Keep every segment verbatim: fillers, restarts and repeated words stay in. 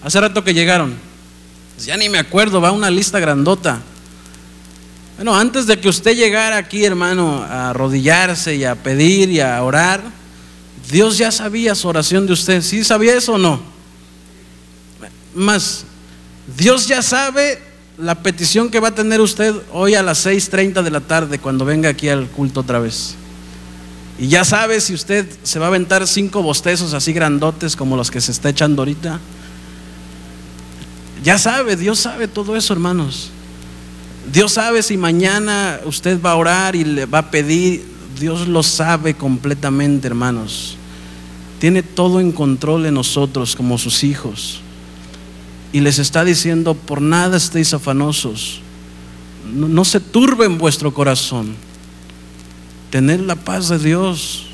Hace rato que llegaron. Pues ya ni me acuerdo, va una lista grandota. Bueno, antes de que usted llegara aquí, hermano, a arrodillarse y a pedir y a orar, Dios ya sabía su oración de usted. ¿Sí sabía eso o no? Más, Dios ya sabe la petición que va a tener usted hoy a las seis treinta de la tarde cuando venga aquí al culto otra vez. Y ya sabe si usted se va a aventar cinco bostezos así grandotes como los que se está echando ahorita. Ya sabe, Dios sabe todo eso, hermanos. Dios sabe si mañana usted va a orar y le va a pedir. Dios lo sabe completamente, hermanos. Tiene todo en control de nosotros como sus hijos. Y les está diciendo: por nada estéis afanosos, no, no se turbe en vuestro corazón. Tener la paz de Dios.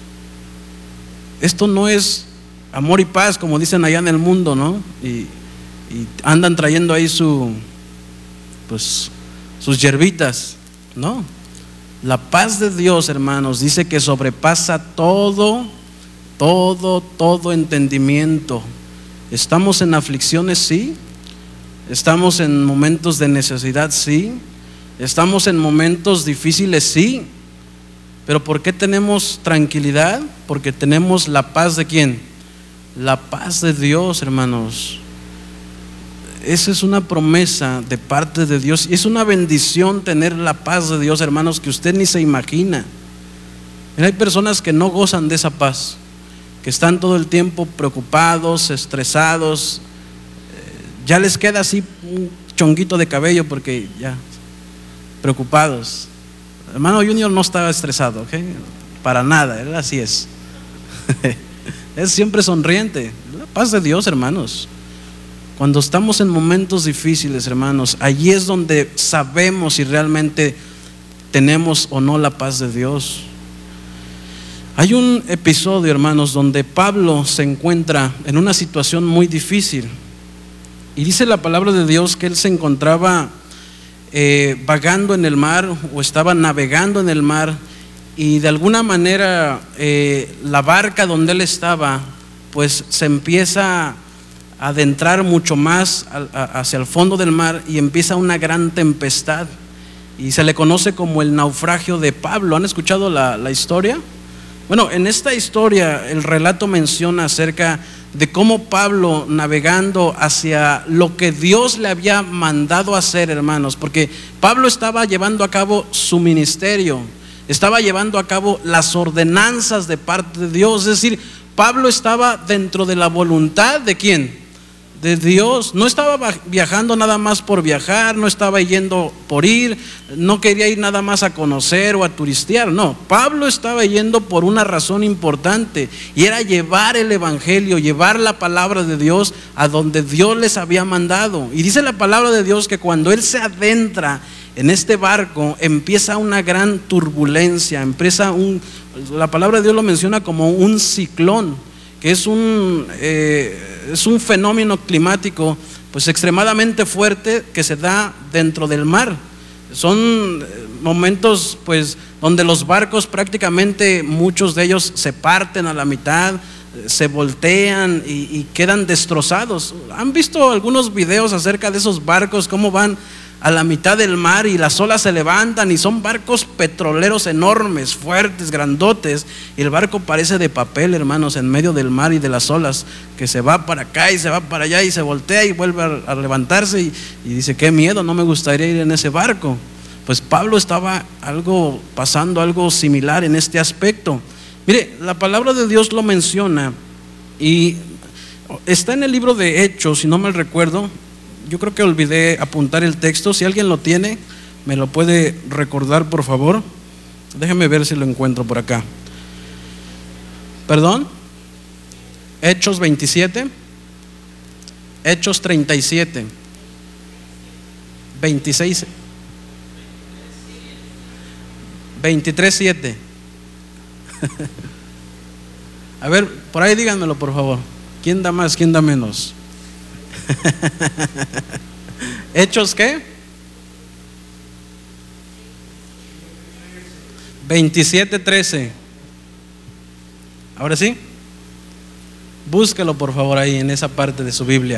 Esto no es amor y paz como dicen allá en el mundo, ¿no? Y, y andan trayendo ahí su, pues, sus hierbitas, ¿no? La paz de Dios, hermanos, dice que sobrepasa todo, todo, todo entendimiento. Estamos en aflicciones, sí. Estamos en momentos de necesidad, sí. Estamos en momentos difíciles, sí. Pero ¿por qué tenemos tranquilidad? Porque tenemos la paz de ¿quién? La paz de Dios, hermanos. Esa es una promesa de parte de Dios. Y es una bendición tener la paz de Dios, hermanos, que usted ni se imagina. Mira, hay personas que no gozan de esa paz, que están todo el tiempo preocupados, estresados. Ya les queda así un chonguito de cabello porque ya preocupados. Hermano Junior no estaba estresado, ¿ok? Para nada, él así es. Es siempre sonriente. La paz de Dios, hermanos. Cuando estamos en momentos difíciles, hermanos, allí es donde sabemos si realmente tenemos o no la paz de Dios. Hay un episodio, hermanos, donde Pablo se encuentra en una situación muy difícil. Y dice la palabra de Dios que él se encontraba eh, vagando en el mar, o estaba navegando en el mar, y de alguna manera eh, la barca donde él estaba pues se empieza a adentrar mucho más hacia el fondo del mar, y empieza una gran tempestad, y se le conoce como el naufragio de Pablo. ¿Han escuchado la, la historia? Bueno, en esta historia el relato menciona acerca de cómo Pablo, navegando hacia lo que Dios le había mandado hacer, hermanos, porque Pablo estaba llevando a cabo su ministerio, estaba llevando a cabo las ordenanzas de parte de Dios. Es decir, Pablo estaba dentro de la voluntad de ¿quién? De Dios. No estaba viajando nada más por viajar, no estaba yendo por ir, no quería ir nada más a conocer o a turistear. No, Pablo estaba yendo por una razón importante, y era llevar el evangelio, llevar la palabra de Dios a donde Dios les había mandado. Y dice la palabra de Dios que cuando él se adentra en este barco, empieza una gran turbulencia, empieza un, la palabra de Dios lo menciona como un ciclón, que es un, eh, es un fenómeno climático pues extremadamente fuerte que se da dentro del mar. Son momentos pues donde los barcos prácticamente muchos de ellos se parten a la mitad, se voltean y, y quedan destrozados. ¿Han visto algunos videos acerca de esos barcos, cómo van a la mitad del mar y las olas se levantan, y son barcos petroleros enormes, fuertes, grandotes, y el barco parece de papel, hermanos, en medio del mar y de las olas, que se va para acá y se va para allá y se voltea y vuelve a, a levantarse, y, y dice: qué miedo, no me gustaría ir en ese barco. Pues Pablo estaba algo pasando algo similar en este aspecto. Mire, la palabra de Dios lo menciona, y está en el libro de Hechos, si no mal recuerdo. Yo creo que olvidé apuntar el texto. Si alguien lo tiene, me lo puede recordar, por favor. Déjeme ver si lo encuentro por acá. ¿Perdón? Hechos veintisiete, Hechos treinta y siete, veintiséis, veintitrés siete. A ver, por ahí díganmelo, por favor. ¿Quién da más, quién da menos? ¿Hechos qué? veintisiete trece. Ahora sí, búsquelo por favor ahí en esa parte de su Biblia.